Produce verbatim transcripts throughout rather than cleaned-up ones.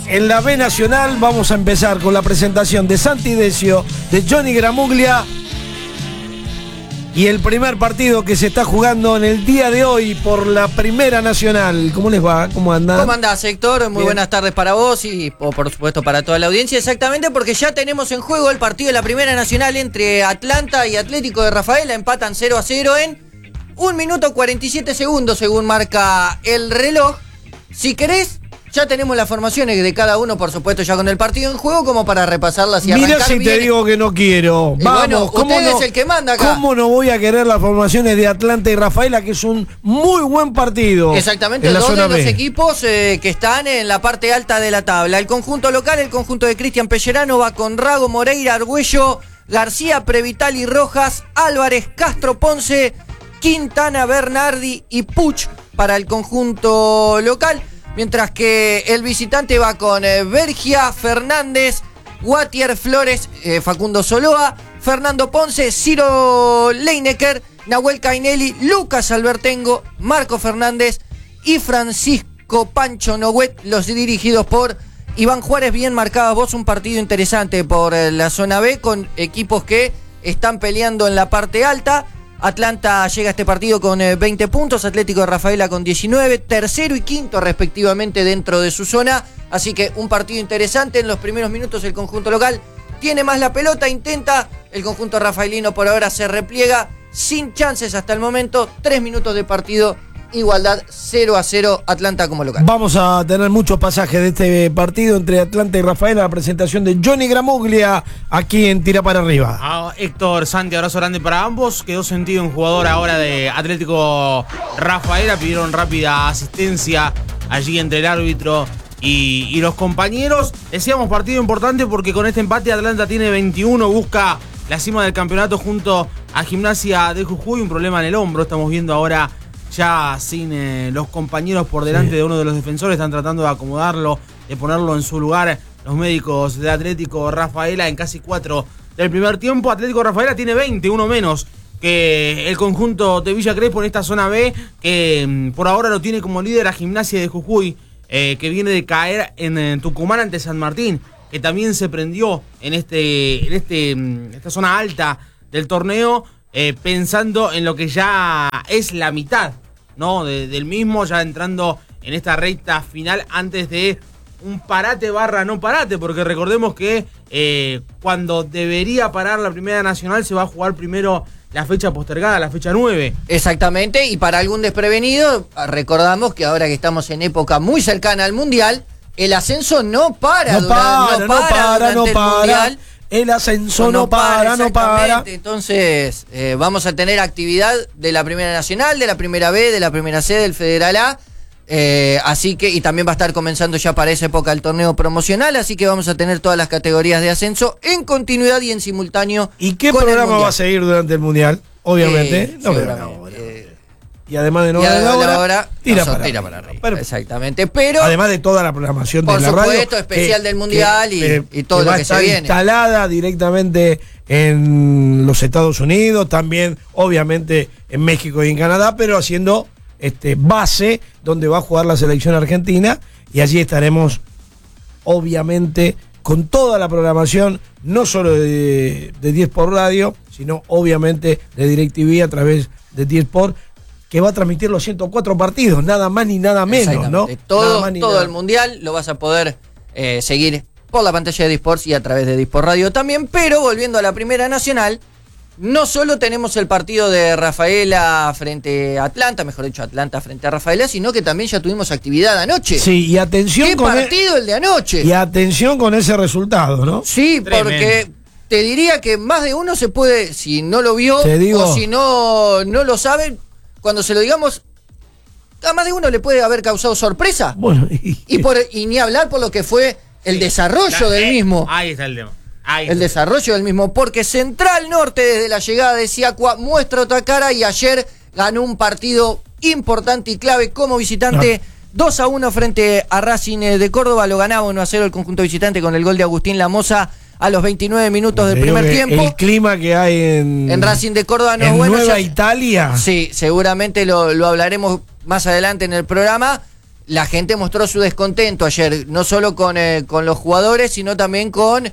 En la B Nacional vamos a empezar con la presentación de Santi Decio, de Johnny Gramuglia y el primer partido que se está jugando en el día de hoy por la Primera Nacional. ¿Cómo les va? ¿Cómo andan? ¿Cómo andás, Héctor? Muy Bien. Buenas tardes para vos y por supuesto para toda la audiencia. Exactamente, porque ya tenemos en juego el partido de la Primera Nacional entre Atlanta y Atlético de Rafaela. Empatan cero a cero en un minuto cuarenta y siete segundos según marca el reloj. Si querés, ya tenemos las formaciones de cada uno, por supuesto, ya con el partido en juego, como para repasarlas y Mirá arrancar si bien. te digo que no quiero. Y Vamos, bueno, ¿cómo usted no, es el que manda acá. ¿Cómo no voy a querer las formaciones de Atlanta y Rafaela, que es un muy buen partido? Exactamente, en la dos zona de los B. equipos eh, que están en la parte alta de la tabla. El conjunto local, el conjunto de Cristian Pellerano, va con Rago, Moreira, Argüello, García, Previtali, Rojas, Álvarez, Castro, Ponce, Quintana, Bernardi y Puch para el conjunto local. Mientras que el visitante va con eh, Bergia, Fernández, Guatier, Flores, eh, Facundo Soloa, Fernando Ponce, Ciro Leinecker, Nahuel Cainelli, Lucas Albertengo, Marco Fernández y Francisco Pancho Noguet, los dirigidos por Iván Juárez. Bien marcado vos, un partido interesante por eh, la zona B con equipos que están peleando en la parte alta. Atlanta llega a este partido con eh, veinte puntos, Atlético de Rafaela con diecinueve, tercero y quinto respectivamente dentro de su zona, así que un partido interesante. En los primeros minutos el conjunto local tiene más la pelota, intenta, el conjunto rafaelino por ahora se repliega, sin chances hasta el momento, tres minutos de partido, igualdad cero a cero, Atlanta como local. Vamos a tener muchos pasajes de este partido entre Atlanta y Rafaela, la presentación de Johnny Gramuglia aquí en Tira para Arriba. Ah, Héctor, Santi, abrazo grande para ambos. Quedó sentido un jugador ahora de Atlético Rafaela, pidieron rápida asistencia allí entre el árbitro y, y los compañeros. Decíamos partido importante porque con este empate Atlanta tiene veintiuno, busca la cima del campeonato junto a Gimnasia de Jujuy, un problema en el hombro, estamos viendo ahora ya sin eh, los compañeros por delante sí. de uno de los defensores, están tratando de acomodarlo, de ponerlo en su lugar los médicos de Atlético Rafaela en casi cuatro del primer tiempo. Atlético Rafaela tiene veinte, uno menos que el conjunto de Villa Crespo en esta zona B, que mm, por ahora lo tiene como líder a Gimnasia de Jujuy, eh, que viene de caer en, en Tucumán ante San Martín, que también se prendió en este en este mm, esta zona alta del torneo, eh, pensando en lo que ya es la mitad, ¿no? De, del mismo, ya entrando en esta recta final antes de un parate barra no parate, porque recordemos que eh, cuando debería parar la Primera Nacional se va a jugar primero la fecha postergada, la fecha nueve. Exactamente, y para algún desprevenido, recordamos que ahora que estamos en época muy cercana al Mundial, el ascenso no para, No durante, para, no no para, para, no durante el para. Mundial. El ascenso no para, no para. Entonces, eh, vamos a tener actividad de la Primera Nacional, de la Primera B, de la Primera C, del Federal A. Eh, así que, y también va a estar comenzando ya para esa época el torneo promocional. Así que vamos a tener todas las categorías de ascenso en continuidad y en simultáneo. ¿Y qué programa va a seguir durante el Mundial? Obviamente. Eh, no me Y además de no ver la hora, hora, tira, no, para, tira para arriba. Pero, exactamente, pero además de toda la programación de por la radio, supuesto, especial que, del Mundial que, y, eh, y todo que lo va que a estar se viene. Instalada directamente en los Estados Unidos, también obviamente en México y en Canadá, pero haciendo este base donde va a jugar la selección argentina, y allí estaremos obviamente con toda la programación, no solo de, de diez por Radio, sino obviamente de DirecTV a través de diez por, que va a transmitir los ciento cuatro partidos, nada más ni nada menos, ¿no? Todo, más ni todo nada. el Mundial lo vas a poder eh, seguir por la pantalla de Disports y a través de Disport Radio también, pero volviendo a la Primera Nacional, no solo tenemos el partido de Rafaela frente a Atlanta, mejor dicho, Atlanta frente a Rafaela, sino que también ya tuvimos actividad anoche. Sí, y atención ¿Qué con partido el, el de anoche? Y atención con ese resultado, ¿no? Sí, Tremendo. Porque te diría que más de uno se puede, si no lo vio Te digo. o si no, no lo sabe, cuando se lo digamos, a más de uno le puede haber causado sorpresa. Bueno, y, Y, por, y ni hablar por lo que fue el Sí. desarrollo La- del eh, mismo. Ahí está el tema. Ahí El está. desarrollo del mismo. Porque Central Norte, desde la llegada de Siacua, muestra otra cara y ayer ganó un partido importante y clave como visitante. No. dos a uno frente a Racing de Córdoba. Lo ganaba uno a cero el conjunto visitante con el gol de Agustín Lamosa a los veintinueve minutos del Te digo primer que tiempo. El clima que hay en, En Racing de Córdoba no en es bueno. Nueva ya- Italia. Sí, seguramente lo, lo hablaremos más adelante en el programa. la gente mostró su descontento ayer, no solo con, eh, con los jugadores, sino también con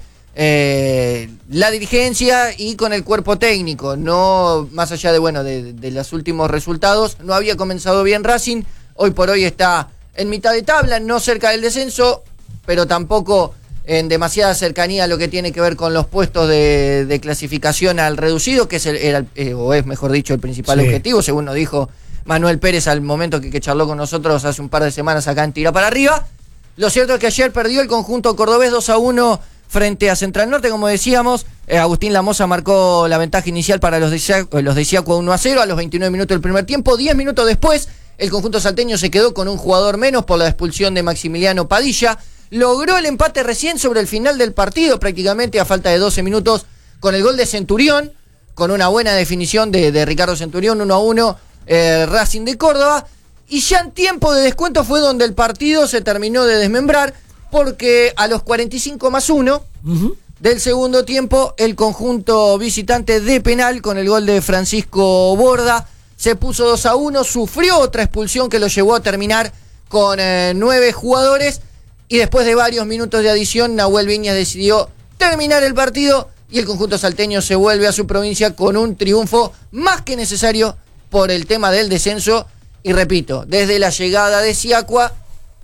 eh, la dirigencia y con el cuerpo técnico. No, más allá de, bueno, de, de los últimos resultados, no había comenzado bien Racing, hoy por hoy está en mitad de tabla, no cerca del descenso, pero tampoco en demasiada cercanía a lo que tiene que ver con los puestos de, de clasificación al reducido, que es el, era, eh, o es mejor dicho, el principal sí. objetivo, según nos dijo Manuel Pérez al momento que, que charló con nosotros hace un par de semanas acá en Tira para Arriba. Lo cierto es que ayer perdió el conjunto cordobés dos a uno frente a Central Norte, como decíamos. eh, Agustín Lamosa marcó la ventaja inicial para los de, Isiacu, los de Isiacu uno a cero a los veintinueve minutos del primer tiempo. diez minutos después, el conjunto salteño se quedó con un jugador menos por la expulsión de Maximiliano Padilla. Logró el empate recién sobre el final del partido, prácticamente a falta de doce minutos, con el gol de Centurión, con una buena definición de, de Ricardo Centurión, uno a uno, eh, Racing de Córdoba. Y ya en tiempo de descuento fue donde el partido se terminó de desmembrar, porque a los cuarenta y cinco más uno uh-huh. del segundo tiempo, el conjunto visitante de penal, con el gol de Francisco Borda, se puso dos a uno, sufrió otra expulsión que lo llevó a terminar con eh, nueve jugadores. Y después de varios minutos de adición, Nahuel Viñas decidió terminar el partido y el conjunto salteño se vuelve a su provincia con un triunfo más que necesario por el tema del descenso. Y repito, desde la llegada de Siacua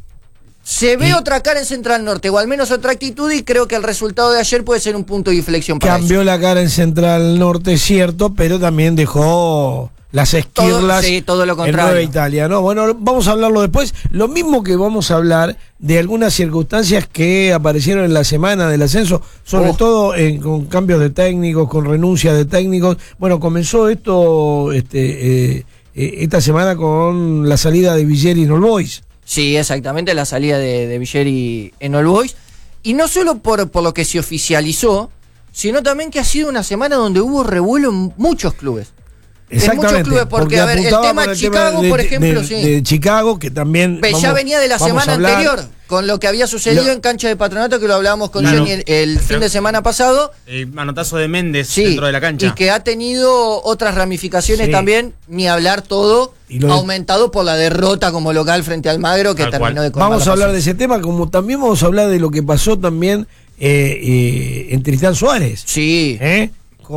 se ve y otra cara en Central Norte, o al menos otra actitud, y creo que el resultado de ayer puede ser un punto de inflexión para Cambió eso. La cara en Central Norte, cierto, pero también dejó las esquirlas todo, sí, todo lo contrario. En Nueva Italia, ¿no? Bueno, vamos a hablarlo después. Lo mismo que vamos a hablar de algunas circunstancias que aparecieron en la semana del ascenso, sobre oh. todo en, con cambios de técnicos, con renuncias de técnicos. Bueno, comenzó esto este, eh, eh, esta semana con la salida de Villeri en All Boys. Sí, exactamente, la salida de, de Villeri en All Boys. Y no solo por, por lo que se oficializó, sino también que ha sido una semana donde hubo revuelo en muchos clubes. Exactamente, en muchos clubes, porque, porque a ver, el tema de Chicago, de, por ejemplo, de, sí. de Chicago, que también Ve, vamos, ya venía de la semana anterior, con lo que había sucedido lo, en cancha de Patronato, que lo hablábamos con claro, Jenny el, el fin de semana pasado. El manotazo de Méndez sí, dentro de la cancha. Y que ha tenido otras ramificaciones sí. también, ni hablar todo, lo, aumentado por la derrota como local frente al Magro, que terminó cual. de comer. Vamos a hablar de ese tema, como también vamos a hablar de lo que pasó también eh, eh, en Tristán Suárez. Sí. ¿Eh?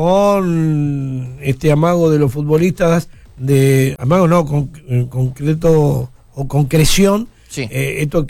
Con este amago de los futbolistas, de amago no, con, en concreto o concreción, sí. eh, esto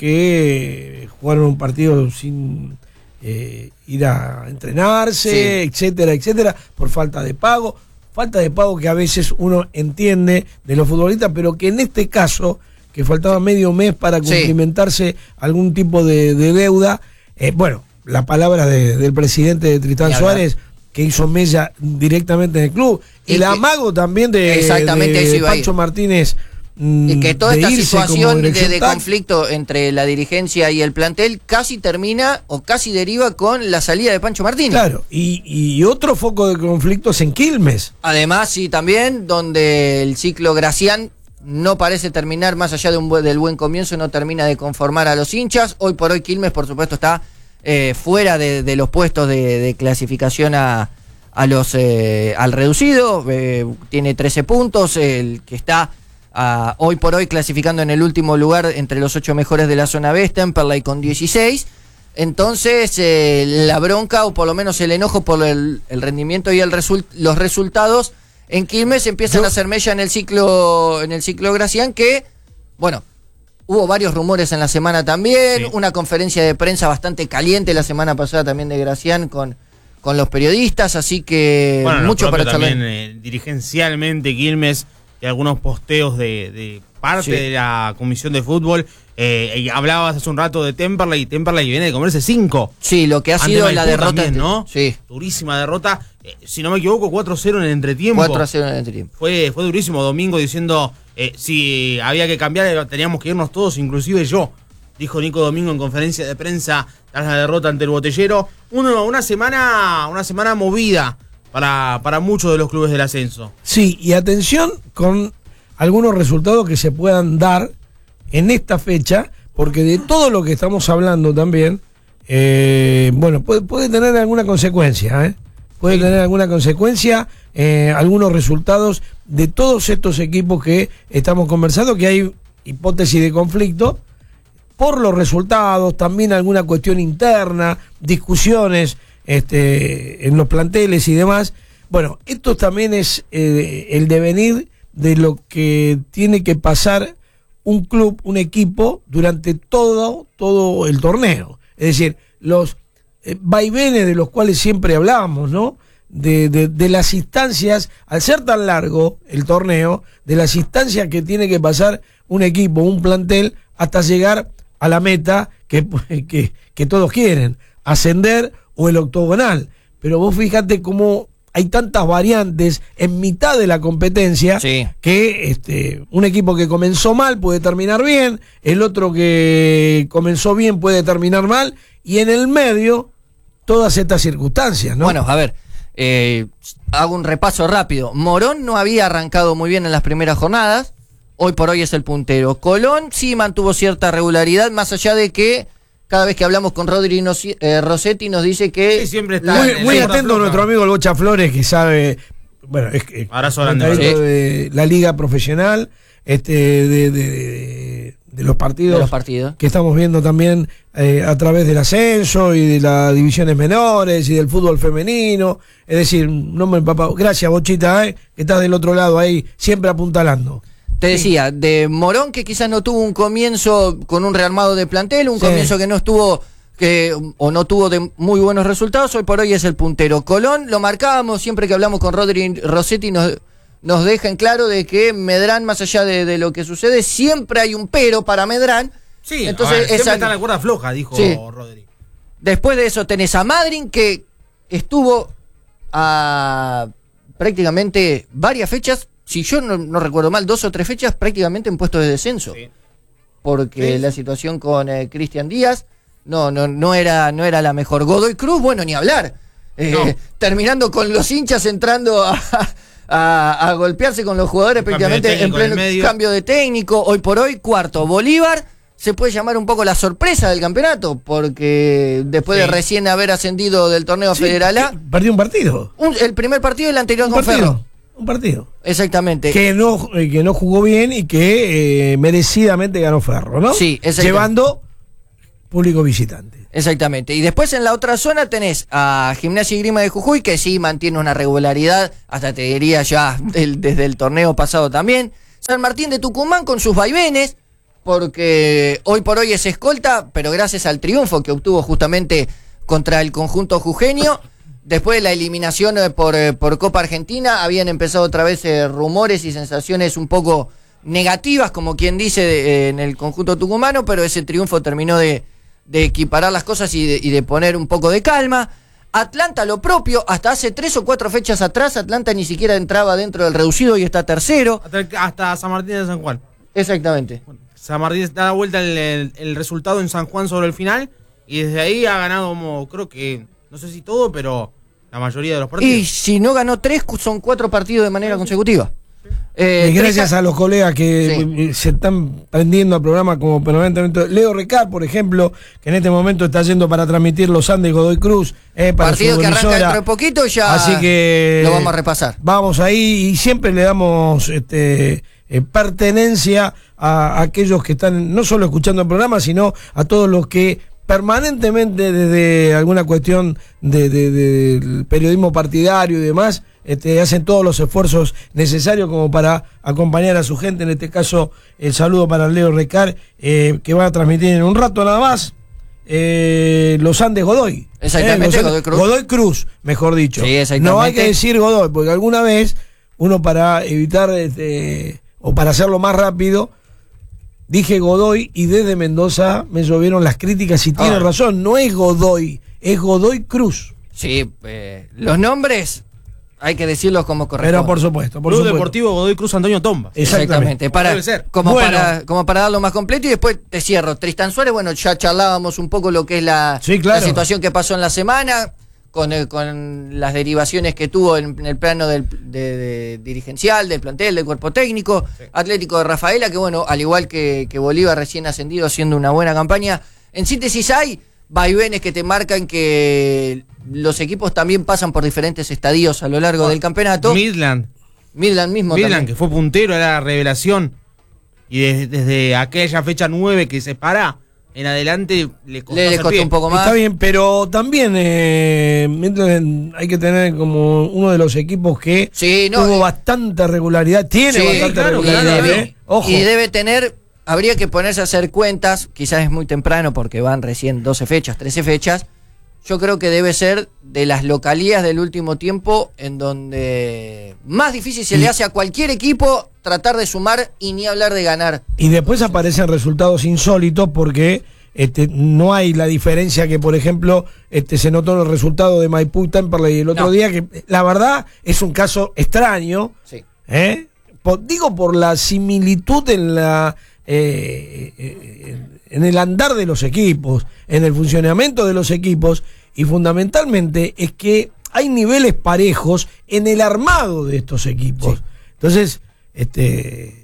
que jugaron un partido sin eh, ir a entrenarse, sí. etcétera, etcétera, por falta de pago, falta de pago que a veces uno entiende de los futbolistas, pero que en este caso, que faltaba medio mes para cumplimentarse sí. algún tipo de, de deuda, eh, bueno, la palabra de, del presidente de Tristán Suárez, que hizo mella directamente en el club, y el que, amago también de, exactamente de Pancho Martínez, y que toda esta situación de, de conflicto entre la dirigencia y el plantel casi termina o casi deriva con la salida de Pancho Martínez. Claro, y, y otro foco de conflictos en Quilmes. Además, sí, también, donde el ciclo Gracián no parece terminar, más allá de un buen, del buen comienzo, no termina de conformar a los hinchas. Hoy por hoy Quilmes, por supuesto, está Eh, fuera de, de los puestos de, de clasificación a, a los eh, al reducido, eh, tiene trece puntos, el que está uh, hoy por hoy clasificando en el último lugar entre los ocho mejores de la zona B, Temperley con dieciséis. Entonces eh, la bronca, o por lo menos el enojo por el, el rendimiento y el result, los resultados en Quilmes empiezan Yo... a hacer mella en el ciclo en el ciclo Gracián, que bueno, hubo varios rumores en la semana también, sí. una conferencia de prensa bastante caliente la semana pasada también de Gracián con, con los periodistas, así que bueno, mucho para charlar. También eh, dirigencialmente Quilmes y algunos posteos de, de parte sí. de la comisión de fútbol. Eh, y hablabas hace un rato de Temperley, y Temperley viene de comerse cinco. Sí, lo que ha sido la derrota también, ¿no? Sí. Durísima derrota. Eh, si no me equivoco, cuatro a cero en el entretiempo. cuatro a cero en el entretiempo. Fue, fue durísimo. Domingo diciendo eh, si había que cambiar, teníamos que irnos todos, inclusive yo. Dijo Nico Domingo en conferencia de prensa tras la derrota ante el Botellero. Uno, una semana, una semana movida para, para muchos de los clubes del ascenso. Sí, y atención con algunos resultados que se puedan dar en esta fecha, porque de todo lo que estamos hablando también, eh, bueno, puede, puede tener alguna consecuencia, ¿eh? Puede tener alguna consecuencia, eh, algunos resultados de todos estos equipos que estamos conversando, que hay hipótesis de conflicto, por los resultados, también alguna cuestión interna, discusiones este, en los planteles y demás. Bueno, esto también es eh, el devenir de lo que tiene que pasar un club, un equipo, durante todo, todo el torneo. Es decir, los eh, vaivenes de los cuales siempre hablamos, ¿no? De, de, de las instancias, al ser tan largo el torneo, de las instancias que tiene que pasar un equipo, un plantel, hasta llegar a la meta que, que, que todos quieren, ascender o el octogonal. Pero vos fíjate cómo hay tantas variantes en mitad de la competencia, sí, que este, un equipo que comenzó mal puede terminar bien, el otro que comenzó bien puede terminar mal, y en el medio todas estas circunstancias, ¿no? Bueno, a ver, eh, hago un repaso rápido. Morón no había arrancado muy bien en las primeras jornadas, hoy por hoy es el puntero. Colón sí mantuvo cierta regularidad, más allá de que cada vez que hablamos con Rodri eh, Rossetti nos dice que... Sí, siempre está muy muy atento a nuestro amigo el Bocha Flores, que sabe, bueno, es que abrazo grande, sí, de la liga profesional, este de, de, de, de los partidos, de los partidos que estamos viendo también eh, a través del ascenso y de las divisiones menores y del fútbol femenino. Es decir, no me papá, gracias Bochita, eh, que estás del otro lado ahí, siempre apuntalando. Te decía, de Morón, que quizás no tuvo un comienzo con un rearmado de plantel, un sí. comienzo que no estuvo que o no tuvo de muy buenos resultados, hoy por hoy es el puntero. Colón, lo marcábamos siempre que hablamos con Rodri Rossetti, nos, nos deja en claro de que Medrán, más allá de, de lo que sucede, siempre hay un pero para Medrán. Sí, entonces ver, siempre esa, está en la cuerda floja, dijo sí. Rodri. Después de eso tenés a Madryn, que estuvo a prácticamente varias fechas, si yo no, no recuerdo mal, dos o tres fechas prácticamente en puestos de descenso. Sí. Porque sí. la situación con eh, Cristian Díaz no, no, no, era, no era la mejor. Godoy Cruz, bueno, ni hablar. Eh, no. Terminando con los hinchas entrando a, a, a golpearse con los jugadores prácticamente en pleno cambio de técnico. Hoy por hoy, cuarto. Bolívar se puede llamar un poco la sorpresa del campeonato, porque después sí. de recién haber ascendido del torneo sí, Federal A, perdió un partido. Un, el primer partido y el anterior un con partido. Ferro. Un partido. Exactamente. Que no, que no jugó bien y que eh, merecidamente ganó Ferro, ¿no? Sí, exactamente. Llevando público visitante. Exactamente. Y después en la otra zona tenés a Gimnasia y Grima de Jujuy, que sí mantiene una regularidad, hasta te diría ya del, desde el torneo pasado también. San Martín de Tucumán con sus vaivenes, porque hoy por hoy es escolta, pero gracias al triunfo que obtuvo justamente contra el conjunto jujeño. Después de la eliminación eh, por, eh, por Copa Argentina, habían empezado otra vez eh, rumores y sensaciones un poco negativas, como quien dice, de, eh, en el conjunto tucumano, pero ese triunfo terminó de, de equiparar las cosas y de, y de poner un poco de calma. Atlanta lo propio, hasta hace tres o cuatro fechas atrás, Atlanta ni siquiera entraba dentro del reducido y está tercero. Hasta, hasta San Martín de San Juan. Exactamente. Bueno, San Martín da la vuelta el, el, el resultado en San Juan sobre el final, y desde ahí ha ganado como, creo que... no sé si todo, pero la mayoría de los partidos. Y si no ganó tres, son cuatro partidos de manera consecutiva. Sí. Eh, y gracias tres... a los colegas que sí. se están prendiendo al programa, como permanentemente. Leo Recar, por ejemplo, que en este momento está yendo para transmitir los Andes Godoy Cruz. Eh, para partido que arranca dentro de poquito, ya así que lo vamos a repasar. Vamos ahí y siempre le damos este eh, pertenencia a, a aquellos que están no solo escuchando el programa, sino a todos los que permanentemente desde alguna cuestión de, de, de, del periodismo partidario y demás, este, hacen todos los esfuerzos necesarios como para acompañar a su gente. En este caso, el saludo para Leo Recar, eh, que va a transmitir en un rato nada más eh, los Andes Godoy. Exactamente, eh, Godoy Cruz. Godoy Cruz, mejor dicho. Sí, exactamente. No hay que decir Godoy, porque alguna vez uno, para evitar este, o para hacerlo más rápido, dije Godoy y desde Mendoza me llovieron las críticas y tiene ah. razón, no es Godoy, es Godoy Cruz. Sí, eh, los nombres hay que decirlos como corresponde. Pero por supuesto, por Club supuesto. Deportivo Godoy Cruz Antonio Tomba. Exactamente, para, como, bueno. para, como para darlo más completo y después te cierro. Tristan Suárez, bueno, ya charlábamos un poco lo que es la, sí, claro. la situación que pasó en la semana, con, el, con las derivaciones que tuvo en, en el plano del, de, de, dirigencial, del plantel, del cuerpo técnico, sí. Atlético de Rafaela, que bueno, al igual que, que Bolívar recién ascendido, haciendo una buena campaña. En síntesis, hay vaivenes que te marcan que los equipos también pasan por diferentes estadios a lo largo oh, del campeonato. Midland. Midland mismo Midland, también. Que fue puntero, era la revelación. Y desde, desde aquella fecha nueve que se para, en adelante le costó, Le, le hacer costó pie. un poco más. Está bien, pero también eh, mientras hay que tener como uno de los equipos que Sí, no, tuvo eh, bastante regularidad, tiene Sí, bastante claro, y, regularidad, claro, debe, ¿eh? Ojo. y debe tener, habría que ponerse a hacer cuentas, quizás es muy temprano porque van recién doce fechas, trece fechas. Yo creo que debe ser de las localías del último tiempo en donde más difícil se Y- le hace a cualquier equipo tratar de sumar y ni hablar de ganar. Y después aparecen resultados insólitos porque este, no hay la diferencia que, por ejemplo, este, se notó en el resultado de Maipú y Temperley el otro No. día, que la verdad es un caso extraño, Sí. ¿eh? Por- digo por la similitud en la eh, eh, en el andar de los equipos, en el funcionamiento de los equipos, y fundamentalmente es que hay niveles parejos en el armado de estos equipos. Sí. Entonces, este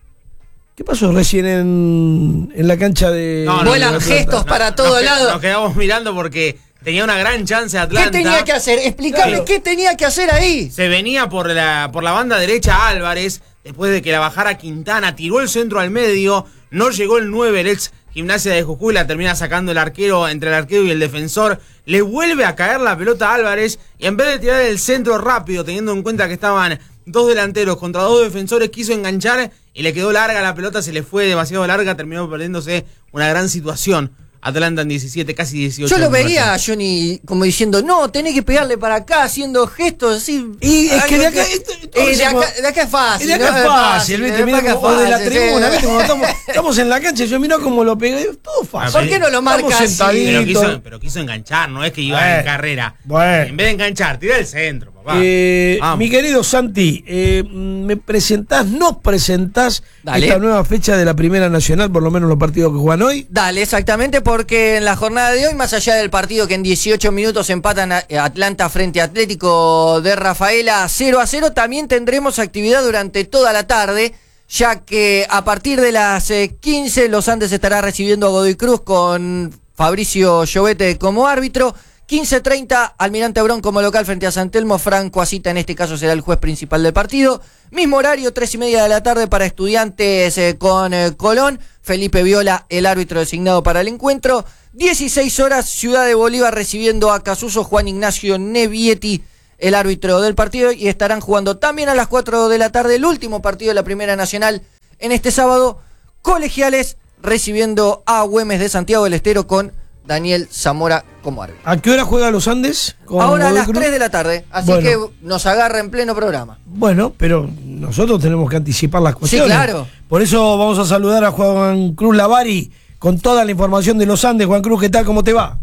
¿qué pasó recién en, en la cancha de... No, no, Vuelan de Atlanta? gestos para todo nos, que- lado. Nos quedamos mirando porque tenía una gran chance Atlanta. ¿Qué tenía que hacer? Explícame Claro. qué tenía que hacer ahí. Se venía por la, por la banda derecha Álvarez, después de que la bajara Quintana, tiró el centro al medio, no llegó el nueve, el ex Gimnasia de Jujuy, la termina sacando el arquero, entre el arquero y el defensor, le vuelve a caer la pelota a Álvarez, y en vez de tirar el centro rápido, teniendo en cuenta que estaban dos delanteros contra dos defensores, quiso enganchar y le quedó larga la pelota, se le fue demasiado larga, terminó perdiéndose una gran situación. Atlanta en diecisiete, casi dieciocho. Yo lo me veía a parece. Johnny como diciendo, no, tenés que pegarle para acá, haciendo gestos así. Y es que de algo acá- esto- esto Eh, de, decimos- acá, de acá es fácil. Y de acá ¿no? es fácil, ¿viste? de Mira acá como- es o de la fácil, tribuna, sí. ¿viste? Cuando estamos, estamos en la cancha, yo miro como lo pegué, todo fácil. ¿Por qué no lo marca Estamos así? sentaditos. Pero quiso, pero quiso enganchar, no es que iba Bueno, en carrera. bueno. En vez de enganchar, tira el centro, papá. Eh, Vamos. mi querido Santi, eh, me presentás, nos presentás Dale. esta nueva fecha de la Primera Nacional, por lo menos los partidos que juegan hoy. Dale, exactamente, porque en la jornada de hoy, más allá del partido que en dieciocho minutos empatan a Atlanta frente a Atlético de Rafaela cero a cero, también tendremos actividad durante toda la tarde, ya que a partir de las eh, quince Los Andes estará recibiendo a Godoy Cruz con Fabricio Llovete como árbitro. quince treinta, Almirante Abrón como local frente a San Telmo. Franco Asita en este caso será el juez principal del partido. Mismo horario, tres y media de la tarde para Estudiantes eh, con eh, Colón. Felipe Viola, el árbitro designado para el encuentro. dieciséis horas, Ciudad de Bolívar recibiendo a Casuso. Juan Ignacio Nevietti, el árbitro del partido. Y estarán jugando también a las cuatro de la tarde el último partido de la Primera Nacional en este sábado. Colegiales recibiendo a Güemes de Santiago del Estero con Daniel Zamora como árbitro. ¿A qué hora juega Los Andes? con Ahora a Godoy las Cruz? tres de la tarde, así Bueno. que nos agarra en pleno programa. Bueno, pero nosotros tenemos que anticipar las cuestiones. claro. Por eso vamos a saludar a Juan Cruz Lavari con toda la información de Los Andes. Juan Cruz, ¿qué tal? ¿Cómo te va?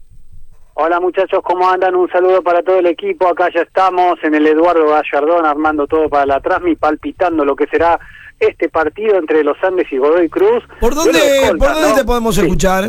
Hola muchachos, ¿cómo andan? Un saludo para todo el equipo. Acá ya estamos en el Eduardo Gallardón armando todo para la Trasmi, palpitando lo que será este partido entre Los Andes y Godoy Cruz. ¿Por dónde, Duelo de escolta, ¿por dónde ¿no? te podemos Sí. escuchar?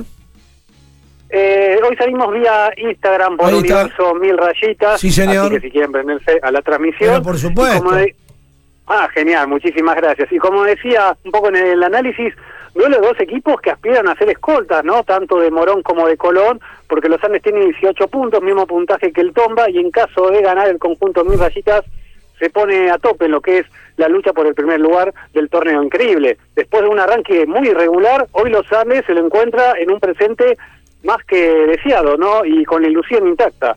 Eh, hoy salimos vía Instagram por Ahí está. Universo Mil Rayitas. Sí, señor. Así que si quieren prenderse a la transmisión. Pero por supuesto. Y como de- Ah, genial, muchísimas gracias. Y como decía un poco en el análisis, duelo de dos equipos que aspiran a ser escoltas, ¿no? Tanto de Morón como de Colón, porque los Andes tienen dieciocho puntos, mismo puntaje que el Tomba, y en caso de ganar el conjunto Mil Rayitas, se pone a tope en lo que es la lucha por el primer lugar del torneo. Increíble. Después de un arranque muy irregular, hoy los Andes se lo encuentra en un presente más que deseado, ¿no? Y con la ilusión intacta.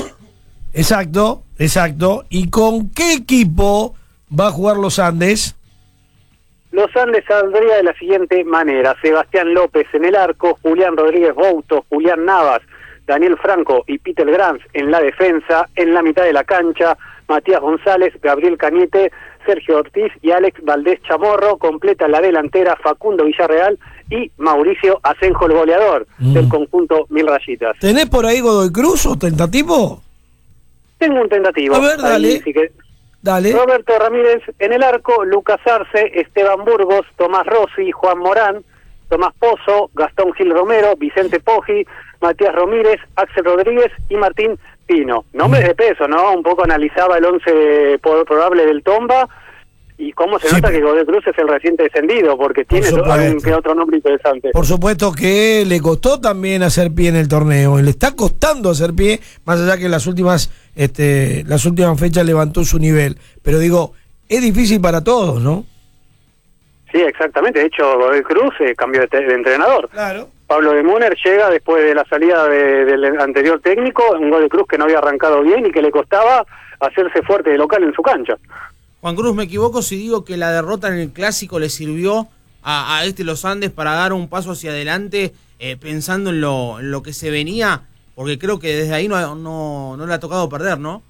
Exacto, exacto. ¿Y con qué equipo va a jugar Los Andes? Los Andes saldría de la siguiente manera: Sebastián López en el arco, Julián Rodríguez Bouto, Julián Navas, Daniel Franco y Peter Grans en la defensa. En la mitad de la cancha, Matías González, Gabriel Cañete, Sergio Ortiz y Alex Valdés Chamorro. Completa la delantera Facundo Villarreal y Mauricio Asenjo, el goleador Mm. del conjunto Mil Rayitas. ¿Tenés por ahí Godoy Cruz o tentativo? Tengo un tentativo. A ver, Ahí, dale. sí que- Dale. Roberto Ramírez en el arco, Lucas Arce, Esteban Burgos, Tomás Rossi, Juan Morán, Tomás Pozo, Gastón Gil Romero, Vicente Poggi, Matías Ramírez, Axel Rodríguez y Martín Pino. Nombres de peso, ¿no? Un poco analizaba el once probable del Tomba y cómo se Sí, nota pero- que Godoy Cruz es el reciente descendido, porque tiene supuesto. algún que otro nombre interesante. Por supuesto que le costó también hacer pie en el torneo, y le está costando hacer pie, más allá que en las últimas, este, las últimas fechas levantó su nivel. Pero digo, es difícil para todos, ¿no? Sí, exactamente. De hecho, Godoy Cruz eh, cambió de, te- de entrenador. Claro. Pablo de Müller llega después de la salida de, del anterior técnico, un Godoy Cruz que no había arrancado bien y que le costaba hacerse fuerte de local en su cancha. Juan Cruz, ¿me equivoco si digo que la derrota en el Clásico le sirvió a, a este Los Andes para dar un paso hacia adelante eh, pensando en lo, en lo que se venía? Porque creo que desde ahí no, no, no le ha tocado perder, ¿no?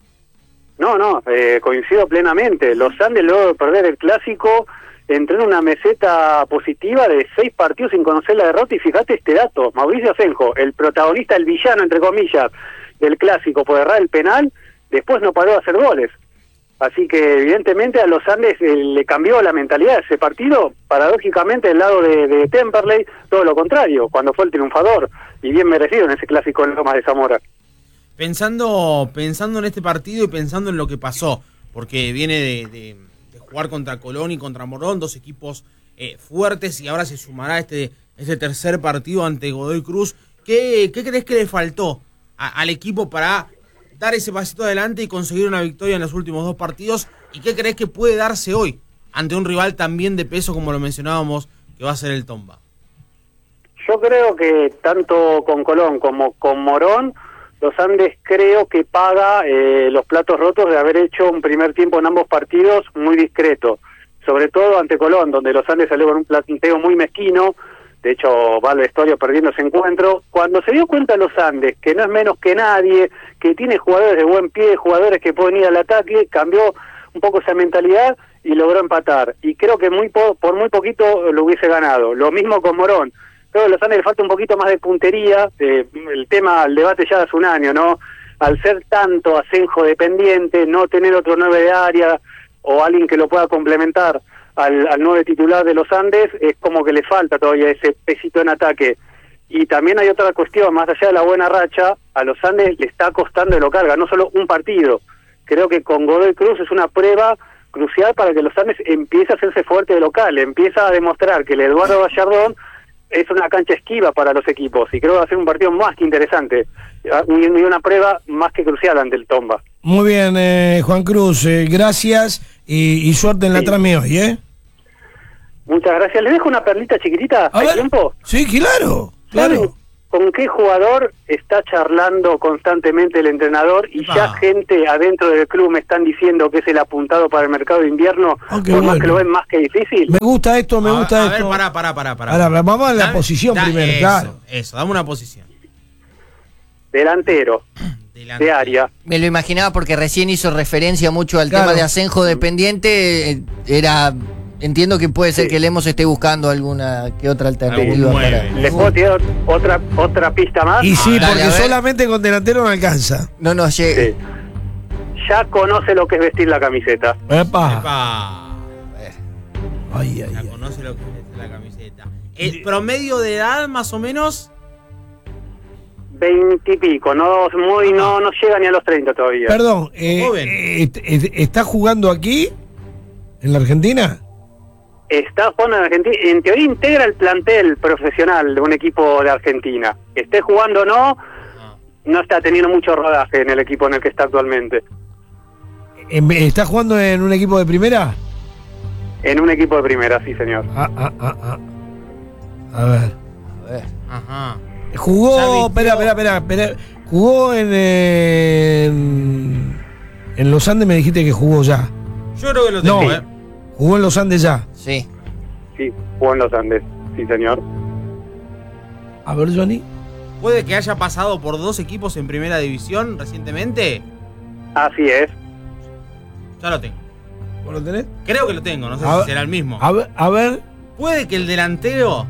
No, no, eh, coincido plenamente. Los Andes, luego de perder el Clásico, entró en una meseta positiva de seis partidos sin conocer la derrota. Y fíjate este dato, Mauricio Asenjo, el protagonista, el villano, entre comillas, del Clásico por errar el penal, después no paró de hacer goles. Así que evidentemente a los Andes eh, le cambió la mentalidad de ese partido. Paradójicamente del lado de, de Temperley, todo lo contrario, cuando fue el triunfador y bien merecido en ese Clásico en Lomas de Zamora. Pensando, pensando en este partido y pensando en lo que pasó, porque viene de, de, de jugar contra Colón y contra Morón, dos equipos eh, fuertes, y ahora se sumará este, este tercer partido ante Godoy Cruz. ¿Qué, qué crees que le faltó a, al equipo para dar ese pasito adelante y conseguir una victoria en los últimos dos partidos? ¿Y qué crees que puede darse hoy ante un rival también de peso como lo mencionábamos, que va a ser el Tomba? Yo creo que tanto con Colón como con Morón, los Andes creo que paga eh, los platos rotos de haber hecho un primer tiempo en ambos partidos muy discreto, sobre todo ante Colón, donde los Andes salió con un planteo muy mezquino. De hecho, va al vestuario perdiendo ese encuentro. Cuando se dio cuenta los Andes, que no es menos que nadie, que tiene jugadores de buen pie, jugadores que pueden ir al ataque, cambió un poco esa mentalidad y logró empatar. Y creo que muy po por muy poquito lo hubiese ganado. Lo mismo con Morón. Creo que a los Andes le falta un poquito más de puntería. Eh, el tema, el debate ya hace un año, ¿no? Al ser tanto Asenjo dependiente, no tener otro nueve de área o alguien que lo pueda complementar Al, al nueve titular de los Andes, es como que le falta todavía ese pesito en ataque. Y también hay otra cuestión, más allá de la buena racha, a los Andes le está costando el local, ganó solo un partido. Creo que con Godoy Cruz es una prueba crucial para que los Andes empiece a hacerse fuerte de local, empieza a demostrar que el Eduardo Gallardón es una cancha esquiva para los equipos, y creo que va a ser un partido más que interesante, y una prueba más que crucial ante el Tomba. Muy bien, eh, Juan Cruz, eh, gracias y, y suerte en la Sí. trame hoy, ¿eh? Muchas gracias. ¿Les dejo una perlita chiquitita? A ¿Hay ver. tiempo? Sí, claro, ¿Saben claro. con qué jugador está charlando constantemente el entrenador? Y Epa. ya gente adentro del club me están diciendo que es el apuntado para el mercado de invierno, Ah, por qué más bueno. que lo ven más que difícil. Me gusta esto, me a, gusta a esto. ver, pará, pará, pará, pará. Ahora, vamos a la Dame- posición da- primero, eso, claro. Eso, dame una posición. Delantero, Delante. de área. Me lo imaginaba porque recién hizo referencia mucho al Claro. tema de Asenjo dependiente. eh, Era, entiendo que puede ser Sí. que Lemos esté buscando alguna que otra Algún alternativa nueve. para. ¿Les puedo tirar otra otra pista más? Y sí, Dale, porque a ver. solamente con delantero no alcanza. No nos llegue. Sí. Ya conoce lo que es vestir la camiseta. Epa. Epa. Ay, ay, Ya ay. conoce lo que es la camiseta. ¿El promedio de edad, más o menos? Veintipico, no muy, no, no llega ni a los treinta todavía. Perdón, eh, Joven. eh, est- est- ¿está jugando aquí? ¿En la Argentina? Está jugando en Argentina, en teoría integra el plantel profesional de un equipo de Argentina. Que esté jugando o no, Ah. no está teniendo mucho rodaje en el equipo en el que está actualmente. ¿En- ¿Está jugando en un equipo de primera? En un equipo de primera, sí, señor. Ah, ah, ah, ah. A ver. A ver. Ajá. Ya Jugó, vistió- espera, espera, espera, espera. Jugó en, en en Los Andes, me dijiste que jugó ya. Yo creo que lo tengo, No, ¿eh? jugó en Los Andes ya. Sí. Sí, jugó en los Andes, sí, señor. A ver, Johnny. ¿Puede que haya pasado por dos equipos en primera división recientemente? Así es. Ya lo tengo. ¿Vos lo tenés? Creo que lo tengo, no sé A si ver- será el mismo. A ver, a ver. ¿Puede que el delantero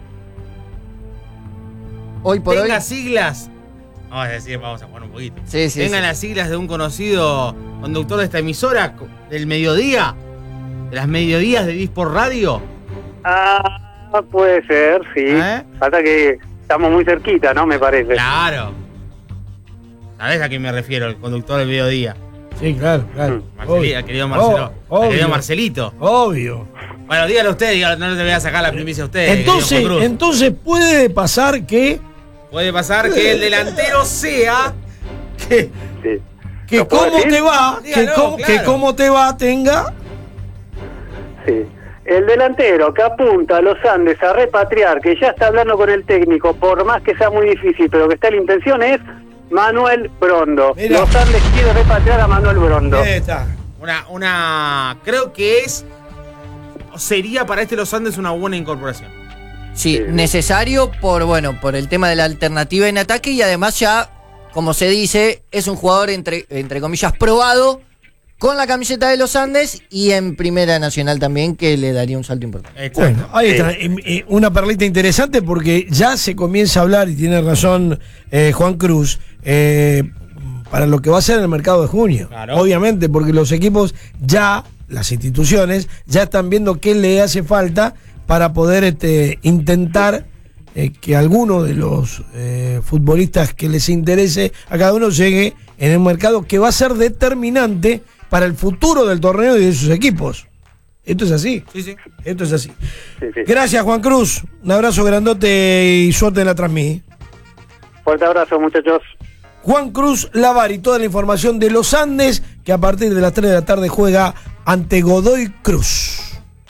Hoy por tenga hoy. siglas? Vamos a decir, vamos a jugar un poquito. Sí, sí. Tenga sí. las siglas de un conocido conductor de esta emisora, co- del mediodía, de las mediodías de Disport Radio. Ah, puede ser, sí. ¿Eh? Hasta que estamos muy cerquita, ¿no? Me parece. Claro. ¿Sabés a quién me refiero? El conductor del mediodía. Sí, claro, claro. Marcelito, querido Marcelo. Oh, querido obvio. Marcelito. Obvio. Bueno, dígalo usted, dígalo, no le voy a sacar la primicia a usted. querido Entonces, Juan Cruz. entonces puede pasar que, Puede pasar que el delantero sea. Que, Sí. que ¿Lo puedo cómo decir? te va, que, Dígalo, cómo, claro. que cómo te va tenga. Sí. el delantero que apunta a los Andes a repatriar, que ya está hablando con el técnico, por más que sea muy difícil, pero que está la intención, es Manuel Brondo. Mirá. Los Andes quieren repatriar a Manuel Brondo. Ahí está. Una, una, creo que es, sería para este Los Andes una buena incorporación. Sí, Sí. necesario por, bueno, por el tema de la alternativa en ataque y además ya, como se dice, es un jugador entre, entre comillas probado con la camiseta de los Andes y en Primera Nacional también, que le daría un salto importante. Exacto. Bueno, ahí está. Y- y una perlita interesante porque ya se comienza a hablar, y tiene razón eh, Juan Cruz, eh, para lo que va a ser el mercado de junio. Claro. Obviamente, porque los equipos ya, las instituciones, ya están viendo qué le hace falta para poder este, intentar eh, que alguno de los eh, futbolistas que les interese a cada uno llegue en el mercado que va a ser determinante para el futuro del torneo y de sus equipos. Esto es así. Sí, sí. Esto es así. Sí, sí. Gracias, Juan Cruz. Un abrazo grandote y suerte en la transmisión. Fuerte abrazo, muchachos. Juan Cruz Lavari, toda la información de los Andes, que a partir de las tres de la tarde juega ante Godoy Cruz.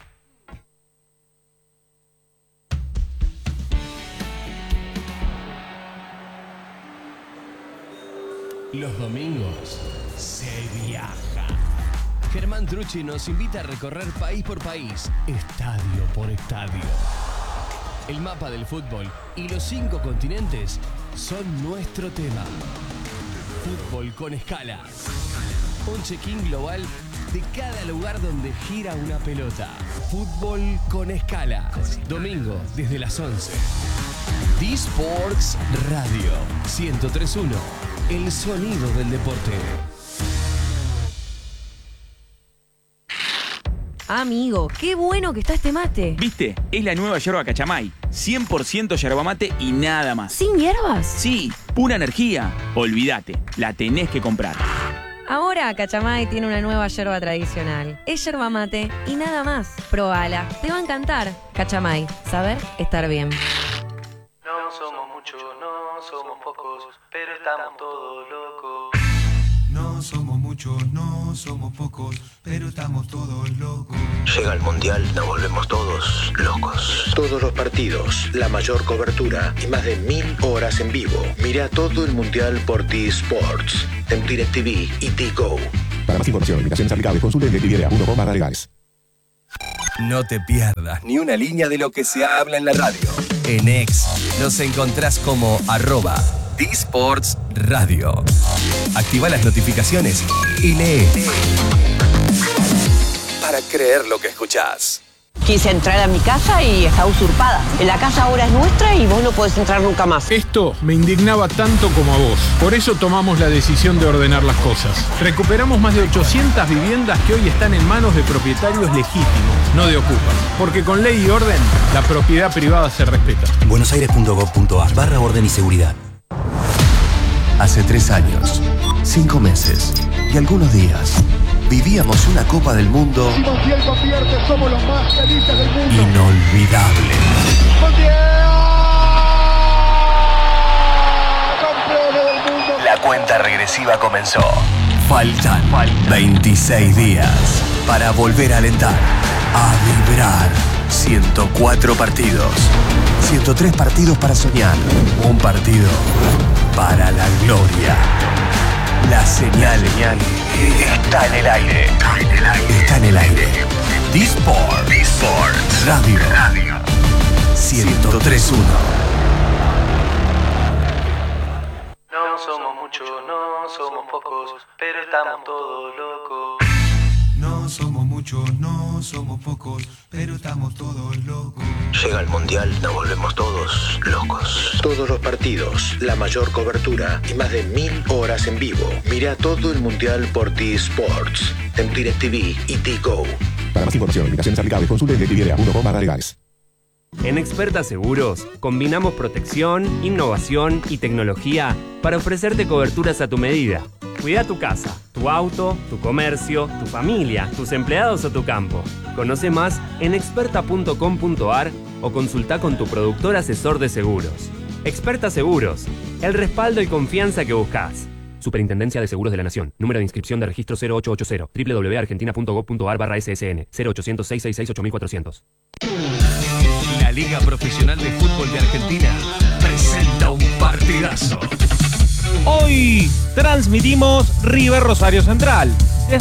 Los domingos se viaja. Germán Trucci nos invita a recorrer país por país, estadio por estadio. El mapa del fútbol y los cinco continentes son nuestro tema. Fútbol con escala. Un check-in global de cada lugar donde gira una pelota. Fútbol con escala. Domingo desde las once. D-Sports Radio ciento tres punto uno. El sonido del deporte. Amigo, qué bueno que está este mate. ¿Viste? Es la nueva yerba Cachamay. cien por ciento yerba mate y nada más. ¿Sin hierbas? Sí, pura energía. Olvídate, la tenés que comprar. Ahora Cachamay tiene una nueva yerba tradicional. Es yerba mate y nada más. Probala, te va a encantar. Cachamay, saber estar bien. No somos muchos, no somos pocos, pero estamos todos locos. No somos muchos, no somos pocos, pero estamos todos locos. Llega el Mundial, nos volvemos todos locos. Todos los partidos, la mayor cobertura y más de mil horas en vivo. Mira todo el Mundial por T-Sports, en DirecTV y T-Go. Para más información, limitaciones aplicables, consulte en DirecTV punto com barra legales. No te pierdas ni una línea de lo que se habla en la radio. En X nos encontrás como arroba D-Sports Radio. Activa las notificaciones y lee. Para creer lo que escuchás. Quise entrar a mi casa y está usurpada. La casa ahora es nuestra y vos no podés entrar nunca más. Esto me indignaba tanto como a vos. Por eso tomamos la decisión de ordenar las cosas. Recuperamos más de ochocientas viviendas que hoy están en manos de propietarios legítimos, no de ocupas. Porque con ley y orden, la propiedad privada se respeta. buenosaires punto gov punto ar barra orden y seguridad. Hace tres años, cinco meses y algunos días, vivíamos una Copa del Mundo Montiel convierte, somos los más felices del mundo. inolvidable. Campeones del mundo. La cuenta regresiva comenzó. Faltan veintiséis días para volver a alentar, a vibrar. ciento cuatro partidos, ciento tres partidos para soñar, un partido para la gloria. La señal está en el aire. Está en el aire. Está en el aire. D-Sport. D-Sport. Radio. Radio. ciento tres punto uno. No somos muchos, no somos pocos, pero estamos todos locos. No somos muchos, no somos pocos, pero estamos todos locos. Llega el Mundial, nos volvemos todos locos. Todos los partidos, la mayor cobertura y más de mil horas en vivo. Mira todo el Mundial por T-Sports, en DirecTV y T-Go. Para más información, limitaciones aplicables, consulte en DirecTV punto com barra legales. En Experta Seguros combinamos protección, innovación y tecnología para ofrecerte coberturas a tu medida. Cuida tu casa, tu auto, tu comercio, tu familia, tus empleados o tu campo. Conoce más en experta punto com punto ar o consulta con tu productor asesor de seguros. Experta Seguros, el respaldo y confianza que buscas. Superintendencia de Seguros de la Nación. Número de inscripción de registro cero ocho ocho cero. doble u doble u doble u punto argentina punto gob punto ar barra S S N. cero ochocientos, seiscientos sesenta y seis, ocho mil cuatrocientos. La Liga Profesional de Fútbol de Argentina presenta un partidazo. Hoy transmitimos River Rosario Central.